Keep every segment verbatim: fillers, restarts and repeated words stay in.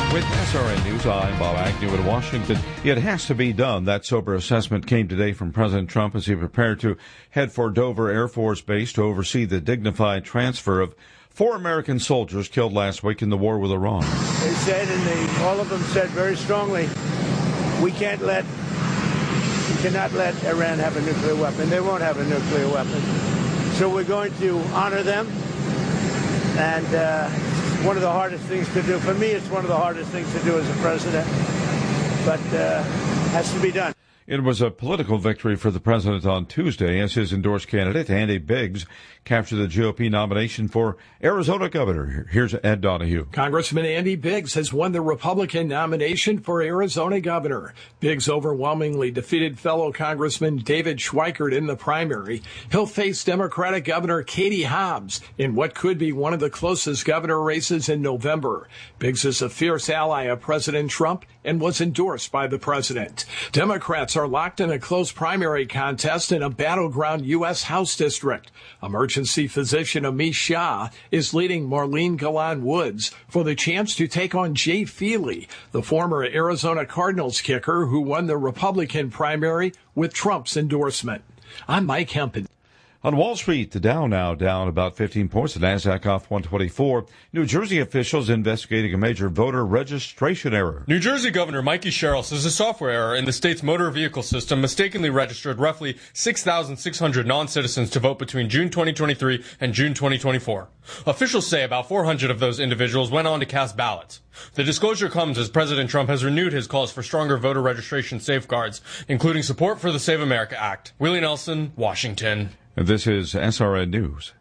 With S R N News, I'm Bob Agnew in Washington. It has to be done. That sober assessment came today from President Trump as he prepared to head for Dover Air Force Base to oversee the dignified transfer of four American soldiers killed last week in the war with Iran. They said, and they, all of them said very strongly, we can't let, we cannot let Iran have a nuclear weapon. They won't have a nuclear weapon. So we're going to honor them, and uh, one of the hardest things to do. For me, it's one of the hardest things to do as a president, but uh, has to be done. It was a political victory for the president on Tuesday as his endorsed candidate, Andy Biggs, captured the G O P nomination for Arizona governor. Here's Ed Donahue. Congressman Andy Biggs has won the Republican nomination for Arizona governor. Biggs overwhelmingly defeated fellow Congressman David Schweikert in the primary. He'll face Democratic Governor Katie Hobbs in what could be one of the closest governor races in November. Biggs is a fierce ally of President Trump and was endorsed by the president. Democrats are locked in a close primary contest in a battleground U S House district. Emergency physician Amish Shah is leading Marlene Galan Woods for the chance to take on Jay Feely, the former Arizona Cardinals kicker who won the Republican primary with Trump's endorsement. I'm Mike Hempen. On Wall Street, the Dow now down about fifteen points, the Nasdaq off one twenty-four. New Jersey officials investigating a major voter registration error. New Jersey Governor Mikey Sherrill says a software error in the state's motor vehicle system mistakenly registered roughly six thousand six hundred non-citizens to vote between June twenty twenty-three and June twenty twenty-four. Officials say about four hundred of those individuals went on to cast ballots. The disclosure comes as President Trump has renewed his calls for stronger voter registration safeguards, including support for the Save America Act. Willie Nelson, Washington. And this is S R N News.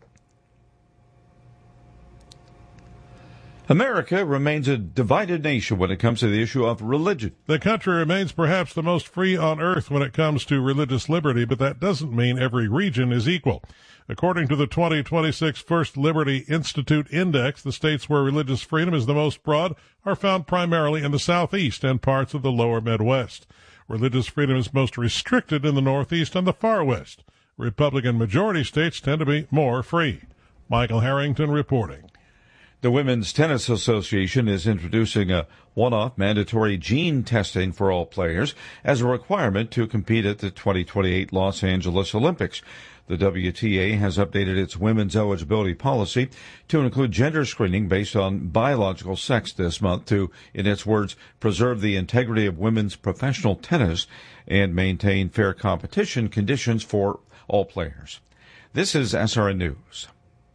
America remains a divided nation when it comes to the issue of religion. The country remains perhaps the most free on earth when it comes to religious liberty, but that doesn't mean every region is equal. According to the twenty twenty-six First Liberty Institute Index, the states where religious freedom is the most broad are found primarily in the Southeast and parts of the lower Midwest. Religious freedom is most restricted in the Northeast and the Far West. Republican majority states tend to be more free. Michael Harrington reporting. The Women's Tennis Association is introducing a one-off mandatory gene testing for all players as a requirement to compete at the twenty twenty-eight Los Angeles Olympics. The W T A has updated its women's eligibility policy to include gender screening based on biological sex this month to, in its words, preserve the integrity of women's professional tennis and maintain fair competition conditions for all players. This is S R N News.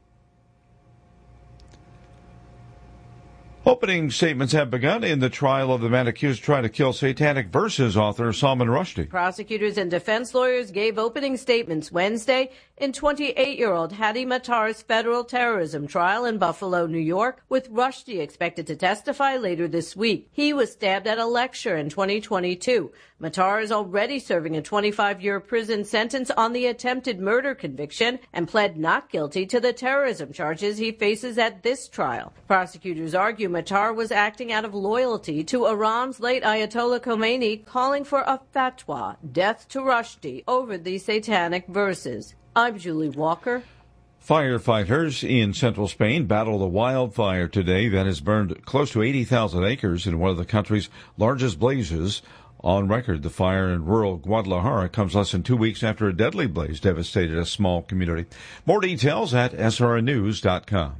Opening statements have begun in the trial of the man accused of trying to kill Satanic Verses author Salman Rushdie. Prosecutors and defense lawyers gave opening statements Wednesday in twenty-eight-year-old Hadi Matar's federal terrorism trial in Buffalo, New York, with Rushdie expected to testify later this week. He was stabbed at a lecture in twenty twenty-two. Matar is already serving a twenty-five-year prison sentence on the attempted murder conviction and pled not guilty to the terrorism charges he faces at this trial. Prosecutors argue Matar was acting out of loyalty to Iran's late Ayatollah Khomeini, calling for a fatwa, death to Rushdie, over the Satanic Verses. I'm Julie Walker. Firefighters in central Spain battled a wildfire today that has burned close to eighty thousand acres in one of the country's largest blazes on record. The fire in rural Guadalajara comes less than two weeks after a deadly blaze devastated a small community. More details at S R N news dot com.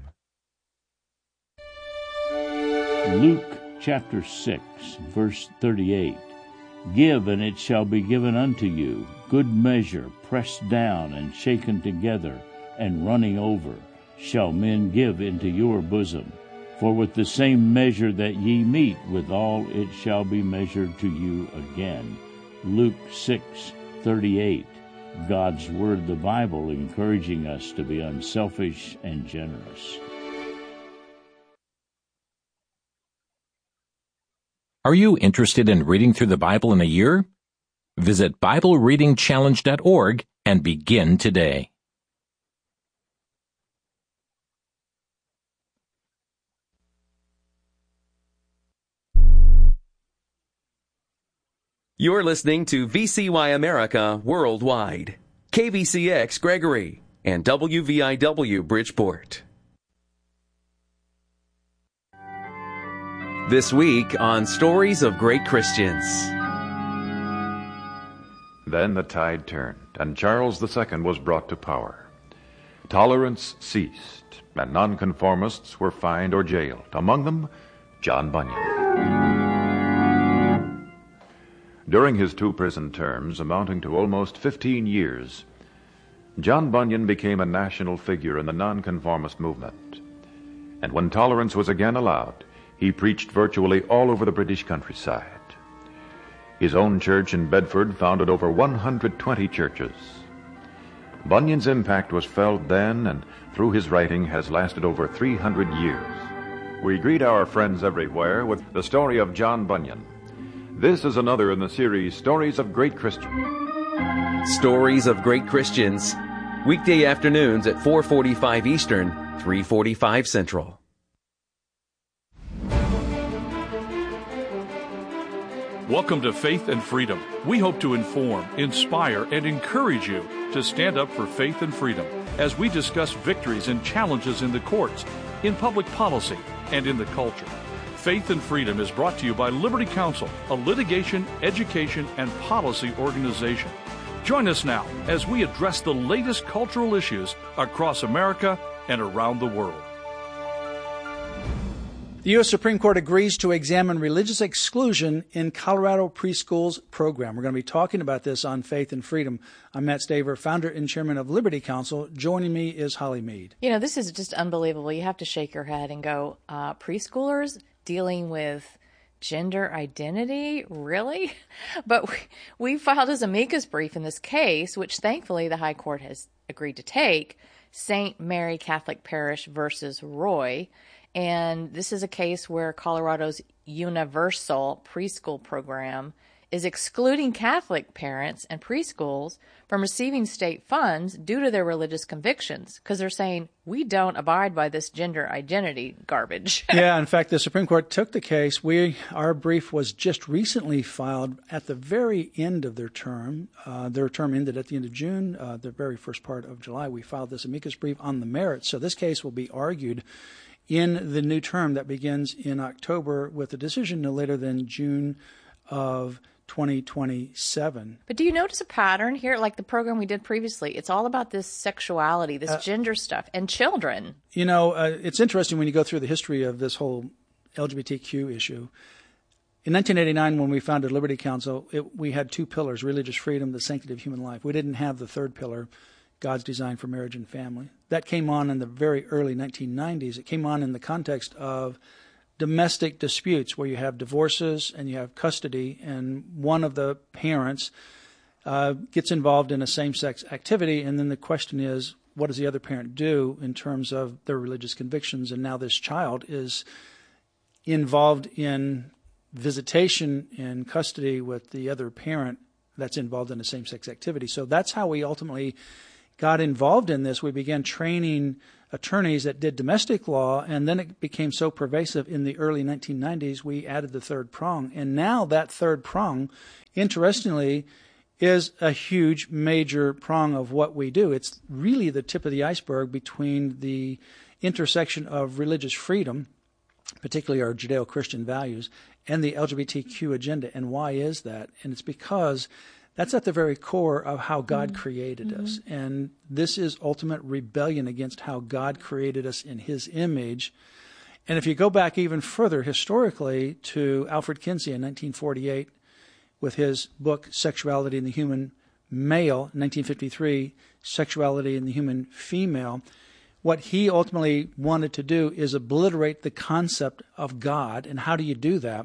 Luke chapter six, verse thirty-eight. Give, and it shall be given unto you, good measure, pressed down and shaken together, and running over, shall men give into your bosom. For with the same measure that ye meet withal, it shall be measured to you again. Luke six thirty-eight. God's Word, the Bible, encouraging us to be unselfish and generous. Are you interested in reading through the Bible in a year? Visit Bible Reading Challenge dot org and begin today. You're listening to V C Y America Worldwide, K V C X Gregory, and W V I W Bridgeport. This week on Stories of Great Christians. Then the tide turned, and Charles the Second was brought to power. Tolerance ceased, and nonconformists were fined or jailed, among them John Bunyan. During his two prison terms, amounting to almost fifteen years, John Bunyan became a national figure in the nonconformist movement. And when tolerance was again allowed, he preached virtually all over the British countryside. His own church in Bedford founded over one hundred twenty churches. Bunyan's impact was felt then, and through his writing has lasted over three hundred years. We greet our friends everywhere with the story of John Bunyan. This is another in the series Stories of Great Christians. Stories of Great Christians. Weekday afternoons at four forty-five Eastern, three forty-five Central. Welcome to Faith and Freedom. We hope to inform, inspire, and encourage you to stand up for faith and freedom as we discuss victories and challenges in the courts, in public policy, and in the culture. Faith and Freedom is brought to you by Liberty Counsel, a litigation, education, and policy organization. Join us now as we address the latest cultural issues across America and around the world. The U S Supreme Court agrees to examine religious exclusion in Colorado Preschool's program. We're going to be talking about this on Faith and Freedom. I'm Matt Staver, founder and chairman of Liberty Counsel. Joining me is Holly Mead. You know, this is just unbelievable. You have to shake your head and go, uh, preschoolers dealing with gender identity? Really? But we, we filed as amicus brief in this case, which thankfully the High Court has agreed to take, Saint Mary Catholic Parish versus Roy. And this is a case where Colorado's universal preschool program is excluding Catholic parents and preschools from receiving state funds due to their religious convictions, because they're saying, we don't abide by this gender identity garbage. Yeah, in fact, the Supreme Court took the case. We, our brief was just recently filed at the very end of their term. Uh, their term ended at the end of June. Uh, the very first part of July, we filed this amicus brief on the merits. So this case will be argued in the new term that begins in October, with a decision no later than June of twenty twenty-seven. But do you notice a pattern here? Like the program we did previously, it's all about this sexuality, this uh, gender stuff, and children. You know, uh, it's interesting when you go through the history of this whole L G B T Q issue. In nineteen eighty-nine, when we founded Liberty Counsel, it, we had two pillars: religious freedom, the sanctity of human life. We didn't have the third pillar, God's design for marriage and family. That came on in the very early nineteen nineties. It came on in the context of domestic disputes where you have divorces and you have custody, and one of the parents uh, gets involved in a same-sex activity, and then the question is, what does the other parent do in terms of their religious convictions? And now this child is involved in visitation and custody with the other parent that's involved in a same-sex activity. So that's how we ultimately got involved in this. We began training attorneys that did domestic law, and then it became so pervasive in the early nineteen nineties, we added the third prong. And now that third prong, interestingly, is a huge, major prong of what we do. It's really the tip of the iceberg between the intersection of religious freedom, particularly our Judeo-Christian values, and the L G B T Q agenda. And why is that? And it's because that's at the very core of how God mm-hmm. created mm-hmm. us. And this is ultimate rebellion against how God created us in his image. And if you go back even further historically to Alfred Kinsey in nineteen forty-eight with his book Sexuality in the Human Male, nineteen fifty-three, Sexuality in the Human Female, what he ultimately wanted to do is obliterate the concept of God. And how do you do that?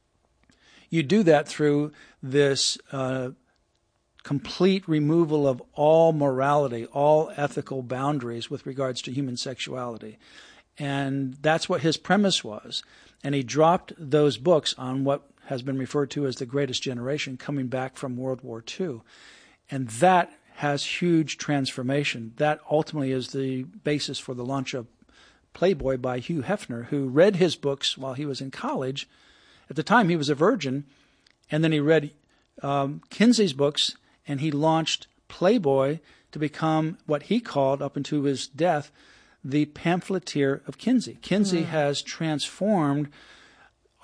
You do that through this uh, complete removal of all morality, all ethical boundaries with regards to human sexuality. And that's what his premise was. And he dropped those books on what has been referred to as the greatest generation coming back from World War Two. And that has huge transformation. That ultimately is the basis for the launch of Playboy by Hugh Hefner, who read his books while he was in college. At the time, he was a virgin. And then he read um, Kinsey's books, and he launched Playboy to become what he called, up until his death, the pamphleteer of Kinsey. Kinsey mm. has transformed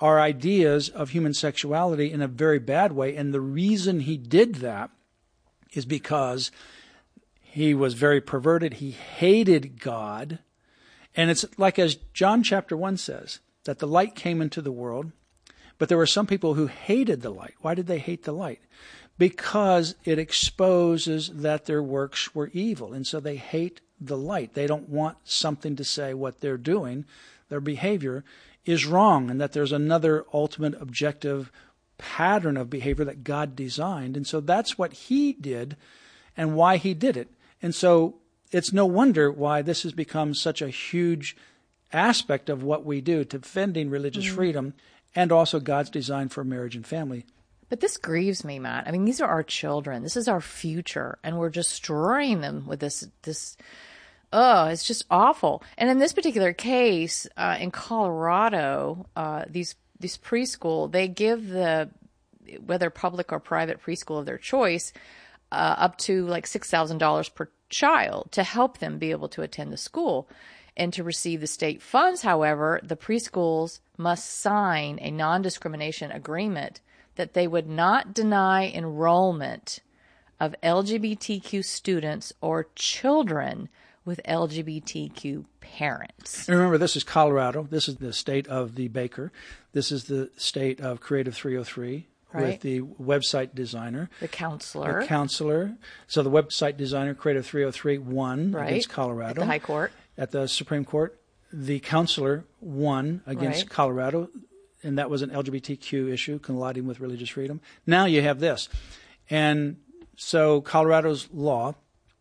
our ideas of human sexuality in a very bad way. And the reason he did that is because he was very perverted. He hated God. And it's like as John chapter one says, that the light came into the world, but there were some people who hated the light. Why did they hate the light? Because it exposes that their works were evil. And so they hate the light. They don't want something to say what they're doing, their behavior, is wrong, and that there's another ultimate objective pattern of behavior that God designed. And so that's what he did and why he did it. And so it's no wonder why this has become such a huge aspect of what we do, defending religious mm-hmm. freedom and also God's design for marriage and family. But this grieves me, Matt. I mean, these are our children. This is our future, and we're destroying them with this this Oh, it's just awful. And in this particular case, uh, in Colorado, uh, these these preschool, they give the, whether public or private preschool of their choice, uh, up to like six thousand dollars per child to help them be able to attend the school. And to receive the state funds, however, the preschools must sign a non-discrimination agreement that they would not deny enrollment of L G B T Q students or children with L G B T Q parents. And remember, this is Colorado. This is the state of the baker. This is the state of Creative three oh three right. with the website designer. The counselor. The counselor. So the website designer, Creative three oh three, won right. against Colorado. At the High Court. At the Supreme Court. The counselor won against right. Colorado, and that was an L G B T Q issue colliding with religious freedom. Now you have this. And so Colorado's law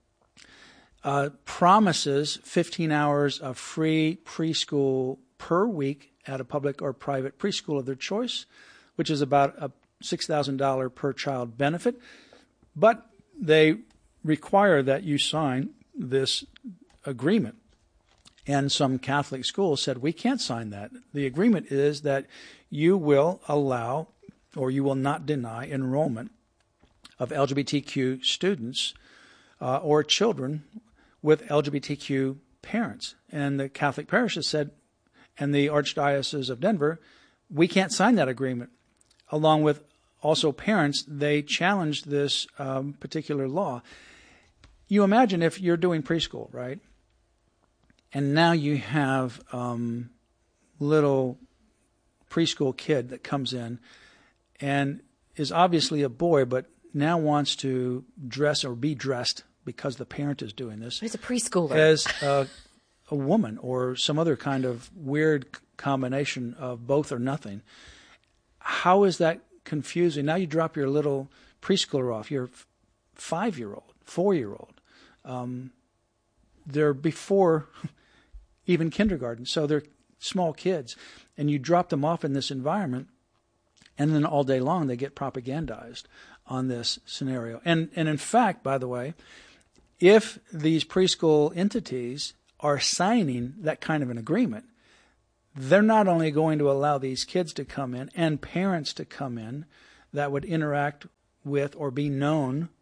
Uh, promises fifteen hours of free preschool per week at a public or private preschool of their choice, which is about a six thousand dollars per child benefit. But they require that you sign this agreement. And some Catholic schools said, we can't sign that. The agreement is that you will allow or you will not deny enrollment of L G B T Q students uh, or children with L G B T Q parents. And the Catholic parishes said, and the Archdiocese of Denver, we can't sign that agreement. Along with also parents, they challenged this um, particular law. You imagine if you're doing preschool, right? And now you have um, little preschool kid that comes in and is obviously a boy, but now wants to dress or be dressed because the parent is doing this. He's a preschooler. As a, a woman or some other kind of weird combination of both or nothing. How is that confusing? Now you drop your little preschooler off, your five-year-old, four-year-old. Um, they're before even kindergarten, so they're small kids. And you drop them off in this environment, and then all day long they get propagandized on this scenario. And, and in fact, by the way, if these preschool entities are signing that kind of an agreement, they're not only going to allow these kids to come in and parents to come in that would interact with or be known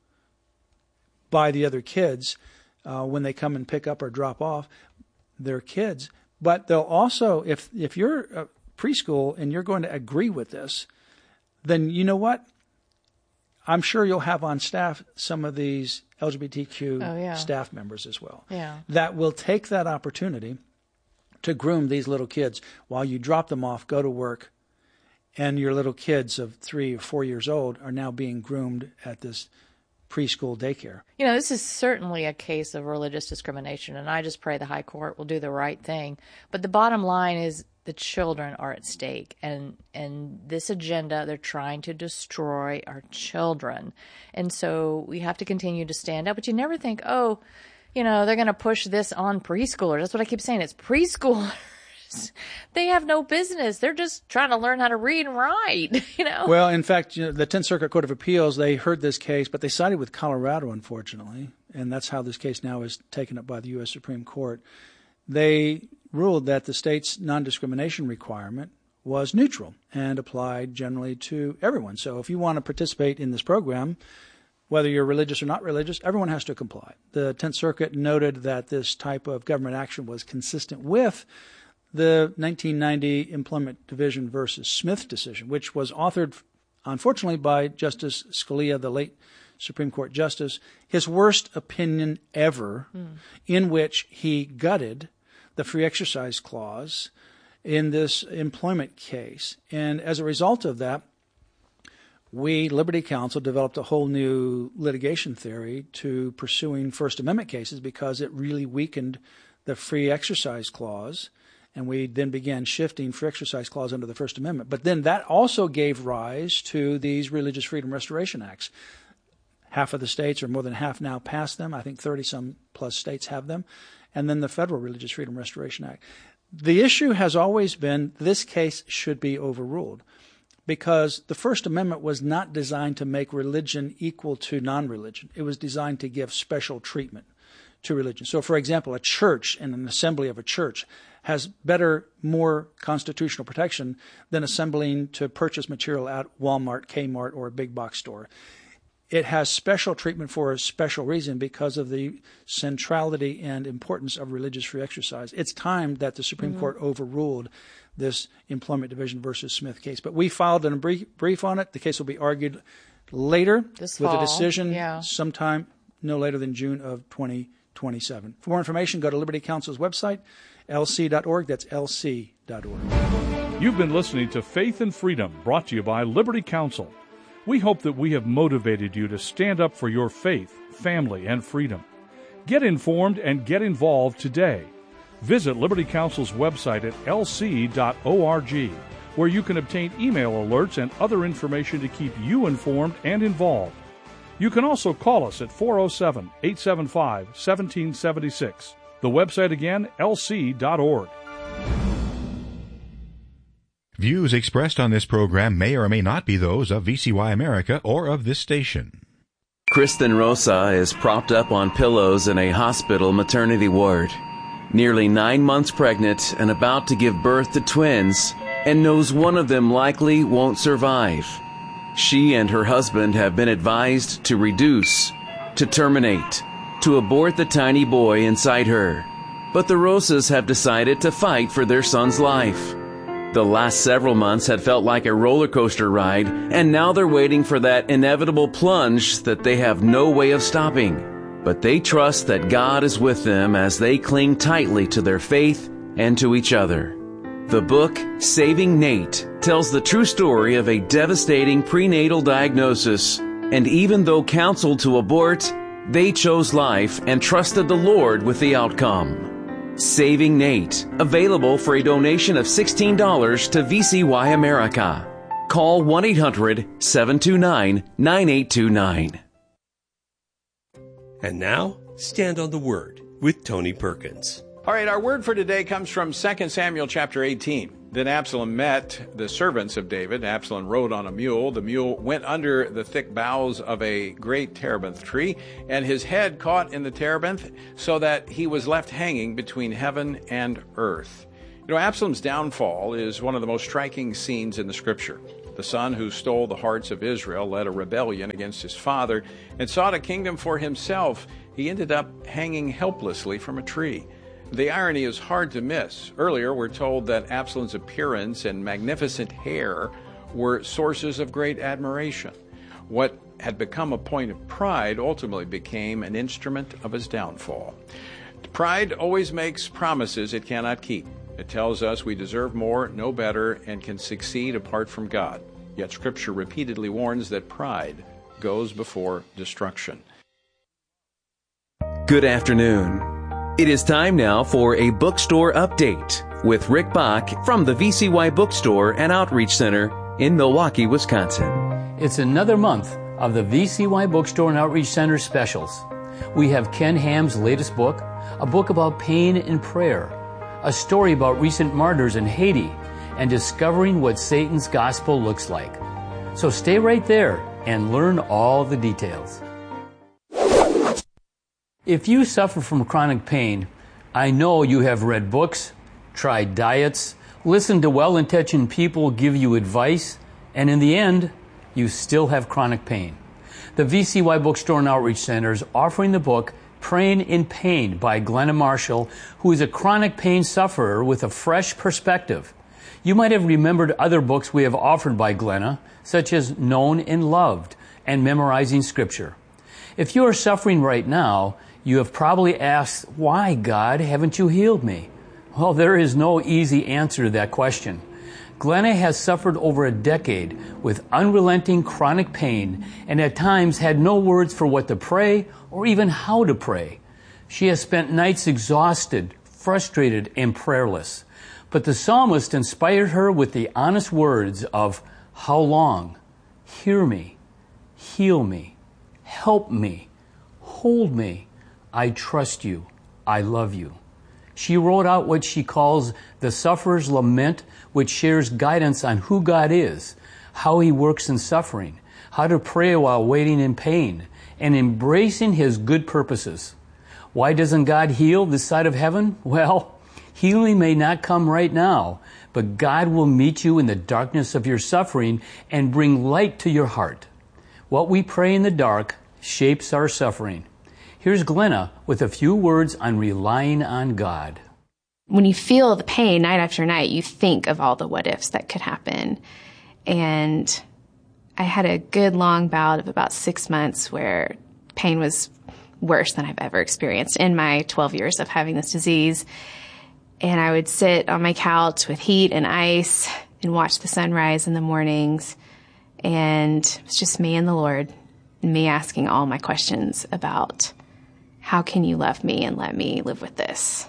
by the other kids uh, when they come and pick up or drop off their kids, but they'll also, if if you're a preschool and you're going to agree with this, then you know what? I'm sure you'll have on staff some of these L G B T Q oh, yeah. staff members as well yeah. that will take that opportunity to groom these little kids while you drop them off, go to work, and your little kids of three or four years old are now being groomed at this preschool daycare. You know, this is certainly a case of religious discrimination, and I just pray the High Court will do the right thing. But the bottom line is the children are at stake, and and this agenda, they're trying to destroy our children. And so we have to continue to stand up. But you never think, oh, you know, they're going to push this on preschoolers. That's what I keep saying. It's preschoolers. They have no business. They're just trying to learn how to read and write, you know. Well, in fact, you know, the Tenth Circuit Court of Appeals, they heard this case, but they sided with Colorado, unfortunately, and that's how this case now is taken up by the U S Supreme Court. They ruled that the state's non-discrimination requirement was neutral and applied generally to everyone. So if you want to participate in this program, whether you're religious or not religious, everyone has to comply. The Tenth Circuit noted that this type of government action was consistent with the nineteen ninety Employment Division versus Smith decision, which was authored, unfortunately, by Justice Scalia, the late Supreme Court Justice, his worst opinion ever, mm. in which he gutted the free exercise clause in this employment case. And as a result of that, we, Liberty Counsel, developed a whole new litigation theory to pursuing First Amendment cases because it really weakened the free exercise clause. And we then began shifting free exercise clause under the First Amendment. But then that also gave rise to these Religious Freedom Restoration Acts. Half of the states, or more than half now, passed them. I think thirty-some plus states have them. And then the Federal Religious Freedom Restoration Act. The issue has always been this case should be overruled because the First Amendment was not designed to make religion equal to non-religion. It was designed to give special treatment to religion. So, for example, a church and an assembly of a church has better, more constitutional protection than assembling to purchase material at Walmart, Kmart, or a big box store. It has special treatment for a special reason because of the centrality and importance of religious free exercise. It's time that the Supreme mm-hmm. Court overruled this Employment Division versus Smith case. But we filed a brief, brief on it. The case will be argued later this with fall. a decision yeah. sometime no later than June of twenty twenty-seven. For more information, go to Liberty Counsel's website, L C dot org. That's L C dot org. You've been listening to Faith and Freedom, brought to you by Liberty Counsel. We hope that we have motivated you to stand up for your faith, family, and freedom. Get informed and get involved today. Visit Liberty Counsel's website at L C dot org, where you can obtain email alerts and other information to keep you informed and involved. You can also call us at four oh seven, eight seven five, one seven seven six. The website again, L C dot org. Views expressed on this program may or may not be those of V C Y America or of this station. Kristen Rosa is propped up on pillows in a hospital maternity ward, nearly nine months pregnant and about to give birth to twins, and knows one of them likely won't survive. She and her husband have been advised to reduce, to terminate, to abort the tiny boy inside her. But the Rosas have decided to fight for their son's life. The last several months had felt like a roller coaster ride, and now they're waiting for that inevitable plunge that they have no way of stopping. But they trust that God is with them as they cling tightly to their faith and to each other. The book, Saving Nate, tells the true story of a devastating prenatal diagnosis, and even though counseled to abort, they chose life and trusted the Lord with the outcome. Saving Nate, available for a donation of sixteen dollars to V C Y America. Call one eight hundred, seven two nine, nine eight two nine. And now, Stand on the Word with Tony Perkins. All right, our word for today comes from Second Samuel chapter eighteen. Then Absalom met the servants of David. Absalom rode on a mule. The mule went under the thick boughs of a great terebinth tree, and his head caught in the terebinth, so that he was left hanging between heaven and earth. You know, Absalom's downfall is one of the most striking scenes in the Scripture. The son who stole the hearts of Israel led a rebellion against his father and sought a kingdom for himself. He ended up hanging helplessly from a tree. The irony is hard to miss. Earlier, we're told that Absalom's appearance and magnificent hair were sources of great admiration. What had become a point of pride ultimately became an instrument of his downfall. Pride always makes promises it cannot keep. It tells us we deserve more, know better, and can succeed apart from God. Yet Scripture repeatedly warns that pride goes before destruction. Good afternoon. It is time now for a bookstore update with Rick Bach from the V C Y Bookstore and Outreach Center in Milwaukee, Wisconsin. It's another month of the V C Y Bookstore and Outreach Center specials. We have Ken Ham's latest book, a book about pain and prayer, a story about recent martyrs in Haiti, and discovering what Satan's gospel looks like. So stay right there and learn all the details. If you suffer from chronic pain, I know you have read books, tried diets, listened to well-intentioned people give you advice, and in the end, you still have chronic pain. The V C Y Bookstore and Outreach Center is offering the book Praying in Pain by Glenna Marshall, who is a chronic pain sufferer with a fresh perspective. You might have remembered other books we have offered by Glenna, such as Known and Loved and Memorizing Scripture. If you are suffering right now, you have probably asked, why, God, haven't you healed me? Well, there is no easy answer to that question. Glenna has suffered over a decade with unrelenting chronic pain and at times had no words for what to pray or even how to pray. She has spent nights exhausted, frustrated, and prayerless. But the psalmist inspired her with the honest words of, how long? Hear me, heal me, help me, hold me. I trust you. I love you. She wrote out what she calls the Sufferer's Lament, which shares guidance on who God is, how He works in suffering, how to pray while waiting in pain, and embracing His good purposes. Why doesn't God heal this side of heaven? Well, healing may not come right now, but God will meet you in the darkness of your suffering and bring light to your heart. What we pray in the dark shapes our suffering. Here's Glenna with a few words on relying on God. When you feel the pain night after night, you think of all the what ifs that could happen. And I had a good long bout of about six months where pain was worse than I've ever experienced in my twelve years of having this disease. And I would sit on my couch with heat and ice and watch the sunrise in the mornings. And it's just me and the Lord, and me asking all my questions about how can you love me and let me live with this?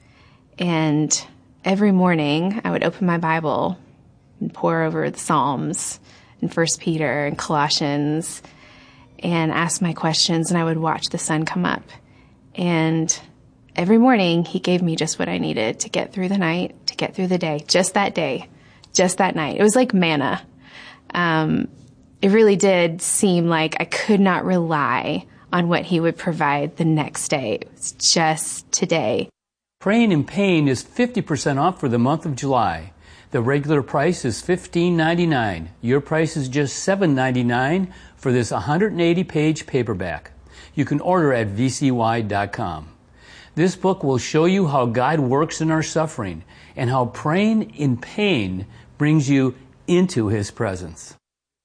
And every morning I would open my Bible and pore over the Psalms and First Peter and Colossians and ask my questions, and I would watch the sun come up. And every morning He gave me just what I needed to get through the night, to get through the day, just that day, just that night. It was like manna. Um, it really did seem like I could not rely on what He would provide the next day. It was just today. Praying in Pain is fifty percent off for the month of July. The regular price is fifteen ninety-nine. Your price is just seven ninety-nine for this one hundred eighty page paperback. You can order at v c y dot com. This book will show you how God works in our suffering and how praying in pain brings you into His presence.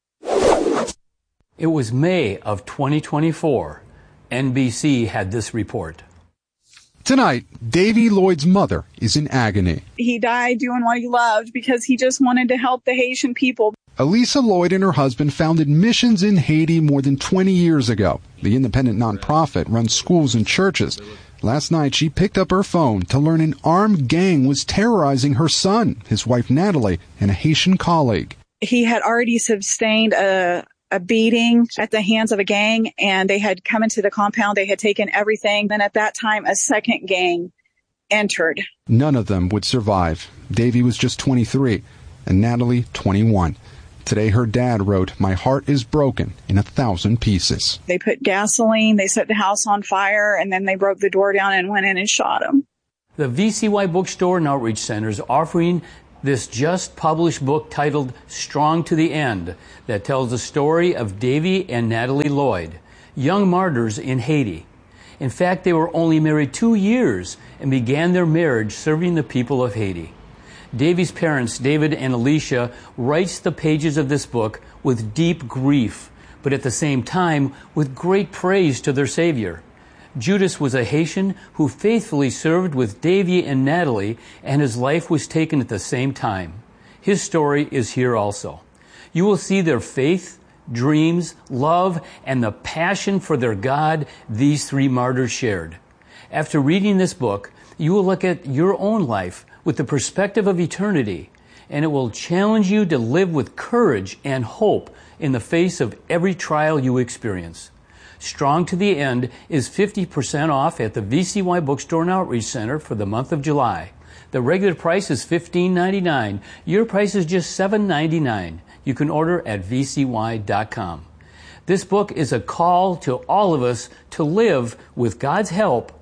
It was May of twenty twenty-four. N B C had this report. Tonight, Davy Lloyd's mother is in agony. He died doing what he loved because he just wanted to help the Haitian people. Elisa Lloyd and her husband founded Missions in Haiti more than twenty years ago. The independent nonprofit runs schools and churches. Last night, she picked up her phone to learn an armed gang was terrorizing her son, his wife Natalie, and a Haitian colleague. He had already sustained a a beating at the hands of a gang, and they had come into the compound. They had taken everything. Then at that time, a second gang entered. None of them would survive. Davy was just twenty-three, and Natalie twenty-one. Today, her dad wrote, "My heart is broken in a thousand pieces." They put gasoline, they set the house on fire, and then they broke the door down and went in and shot him. The V C Y Bookstore and Outreach Center is offering this just published book titled Strong to the End that tells the story of Davy and Natalie Lloyd, young martyrs in Haiti. In fact, they were only married two years and began their marriage serving the people of Haiti. Davy's parents, David and Alicia, writes the pages of this book with deep grief, but at the same time with great praise to their Savior. Judas was a Haitian who faithfully served with Davy and Natalie, and his life was taken at the same time. His story is here also. You will see their faith, dreams, love, and the passion for their God these three martyrs shared. After reading this book, you will look at your own life with the perspective of eternity, and it will challenge you to live with courage and hope in the face of every trial you experience. Strong to the End is fifty percent off at the V C Y Bookstore and Outreach Center for the month of July. The regular price is fifteen ninety-nine. Your price is just seven ninety-nine. You can order at v c y dot com. This book is a call to all of us to live, with God's help,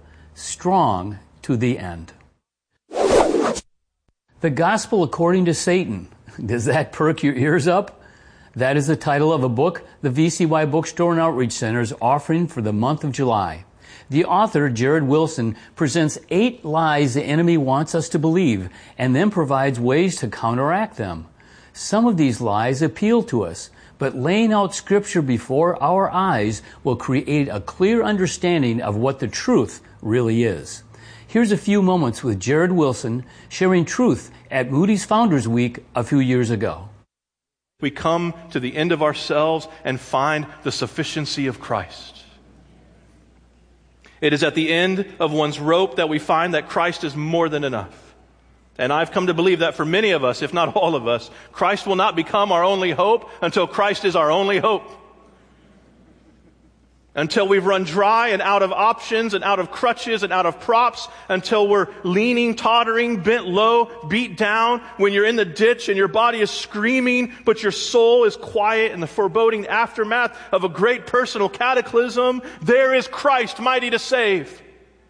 strong to the end. The Gospel According to Satan. Does that perk your ears up? That is the title of a book the V C Y Bookstore and Outreach Center is offering for the month of July. The author, Jared Wilson, presents eight lies the enemy wants us to believe and then provides ways to counteract them. Some of these lies appeal to us, but laying out Scripture before our eyes will create a clear understanding of what the truth really is. Here's a few moments with Jared Wilson sharing truth at Moody's Founders Week a few years ago. We come to the end of ourselves and find the sufficiency of Christ. It is at the end of one's rope that we find that Christ is more than enough. And I've come to believe that for many of us, if not all of us, Christ will not become our only hope until Christ is our only hope. Until we've run dry and out of options and out of crutches and out of props, until we're leaning, tottering, bent low, beat down, when you're in the ditch and your body is screaming, but your soul is quiet in the foreboding aftermath of a great personal cataclysm. There is Christ, mighty to save.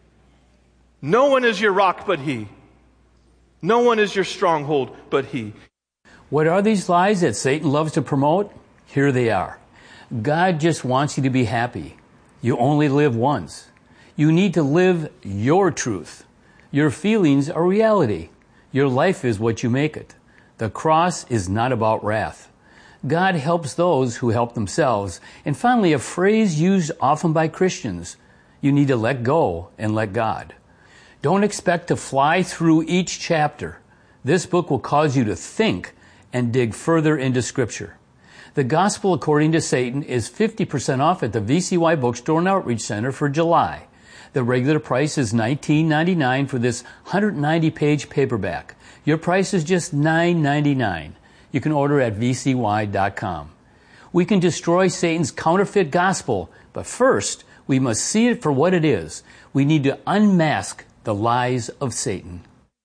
No one is your rock but He. No one is your stronghold but He. What are these lies that Satan loves to promote? Here they are. God just wants you to be happy. You only live once. You need to live your truth. Your feelings are reality. Your life is what you make it. The cross is not about wrath. God helps those who help themselves. And finally, a phrase used often by Christians: you need to let go and let God. Don't expect to fly through each chapter. This book will cause you to think and dig further into Scripture. The Gospel According to Satan is fifty percent off at the V C Y Bookstore and Outreach Center for July. The regular price is nineteen ninety-nine dollars for this one hundred ninety page paperback. Your price is just nine ninety-nine. You can order at v c y dot com. We can destroy Satan's counterfeit gospel, but first, we must see it for what it is. We need to unmask the lies of Satan.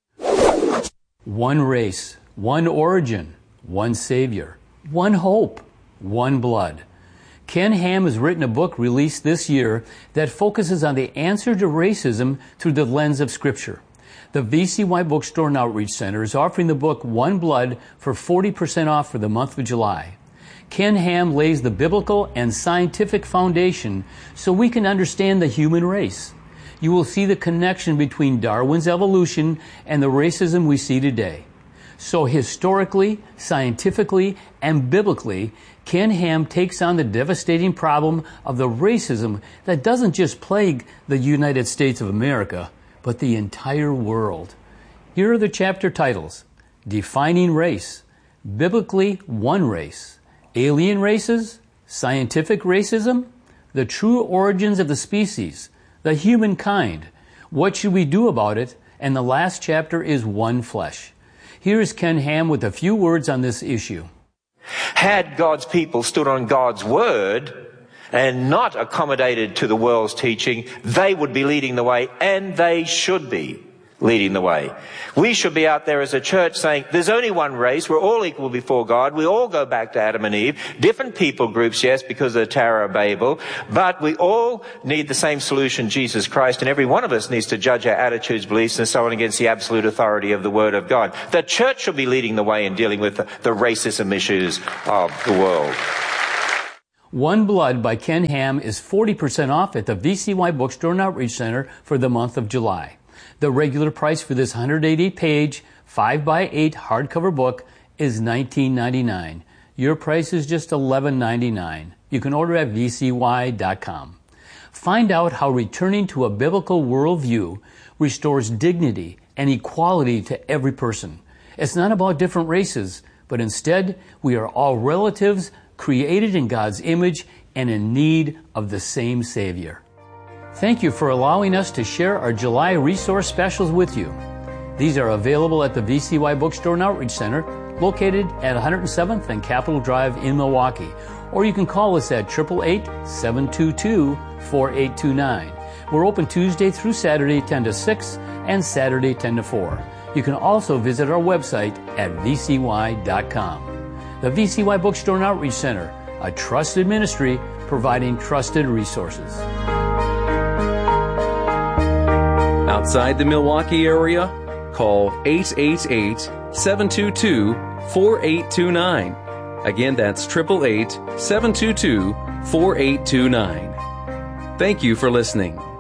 One race, one origin, one Savior. One hope, one blood. Ken Ham has written a book released this year that focuses on the answer to racism through the lens of Scripture. The V C Y Bookstore and Outreach Center is offering the book One Blood for forty percent off for the month of July. Ken Ham lays the biblical and scientific foundation so we can understand the human race. You will see the connection between Darwin's evolution and the racism we see today. So historically, scientifically, and biblically, Ken Ham takes on the devastating problem of the racism that doesn't just plague the United States of America, but the entire world. Here are the chapter titles: Defining Race, Biblically One Race, Alien Races, Scientific Racism, The True Origins of the Species, The Humankind, What Should We Do About It, and the last chapter is One Flesh. Here's Ken Ham with a few words on this issue. Had God's people stood on God's word and not accommodated to the world's teaching, they would be leading the way, and they should be leading the way. We should be out there as a church saying, there's only one race, we're all equal before God, we all go back to Adam and Eve, different people groups, yes, because of the Tower of Babel, but we all need the same solution, Jesus Christ, and every one of us needs to judge our attitudes, beliefs, and so on against the absolute authority of the Word of God. The church should be leading the way in dealing with the, the racism issues of the world. One Blood by Ken Ham is forty percent off at the V C Y Bookstore and Outreach Center for the month of July. The regular price for this one hundred eighty page, five by eight hardcover book is nineteen ninety-nine. Your price is just eleven ninety-nine. You can order at v c y dot com. Find out how returning to a biblical worldview restores dignity and equality to every person. It's not about different races, but instead we are all relatives created in God's image and in need of the same Savior. Thank you for allowing us to share our July resource specials with you. These are available at the V C Y Bookstore and Outreach Center, located at one hundred seventh and Capitol Drive in Milwaukee. Or you can call us at eight eight eight, seven two two, four eight two nine. We're open Tuesday through Saturday ten to six and Saturday ten to four. You can also visit our website at v c y dot com. The V C Y Bookstore and Outreach Center, a trusted ministry providing trusted resources. Outside the Milwaukee area, call eight eight eight, seven two two, four eight two nine. Again, that's eight eight eight, seven two two, four eight two nine. Thank you for listening.